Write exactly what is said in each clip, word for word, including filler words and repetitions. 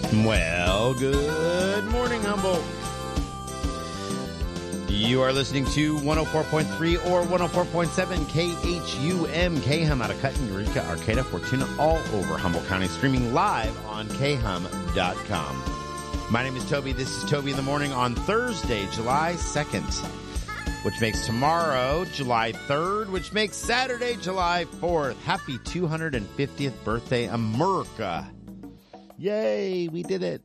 Well, good morning, Humboldt. You are listening to one oh four point three or one oh four point seven K H U M, K H U M out of Cutting, Eureka, Arcata, Fortuna, all over Humboldt County, streaming live on K H U M dot com. My name is Toby. This is Toby in the Morning on Thursday, July second, which makes tomorrow July third, which makes Saturday, July fourth. Happy two hundred fiftieth birthday, America. Yay, we did it.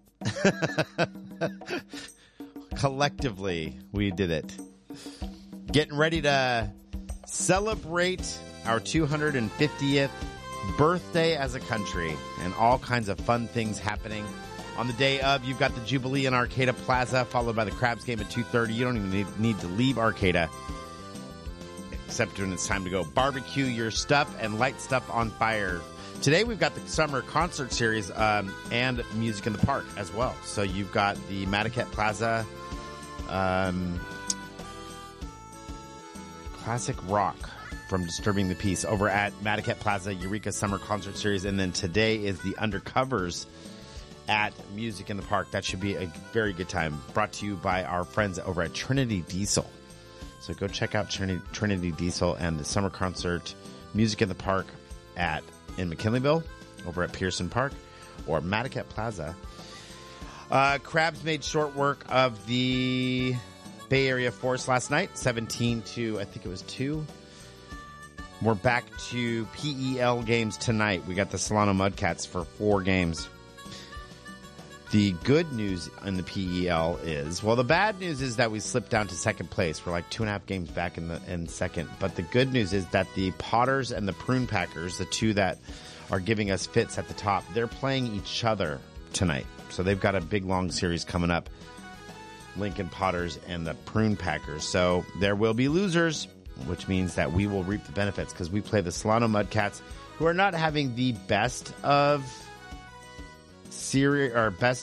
Collectively, we did it. Getting ready to celebrate our two hundred fiftieth birthday as a country, and all kinds of fun things happening. On the day of, you've got the Jubilee in Arcata Plaza, followed by the Crabs game at two thirty. You don't even need, need to leave Arcata, except when it's time to go barbecue your stuff and light stuff on fire. Today we've got the summer concert series um, and music in the park as well. So you've got the Madaket Plaza um, classic rock from Disturbing the Peace over at Madaket Plaza, Eureka Summer Concert Series. And then today is the Undercovers at Music in the Park. That should be a very good time. Brought to you by our friends over at Trinity Diesel. So go check out Trinity, Trinity Diesel and the summer concert Music in the Park at in McKinleyville over at Pearson Park or Madaket Plaza. Uh, Crabs made short work of the Bay Area Force last night, seventeen to I think it was two. We're back to P E L games tonight. We got the Solano Mudcats for four games. The good news in the P E L is, well, the bad news is that we slipped down to second place. We're like two and a half games back in the in second. But the good news is that the Potters and the Prune Packers, the two that are giving us fits at the top, they're playing each other tonight. So they've got a big, long series coming up. Lincoln Potters and the Prune Packers. So there will be losers, which means that we will reap the benefits because we play the Solano Mudcats, who are not having the best of series or best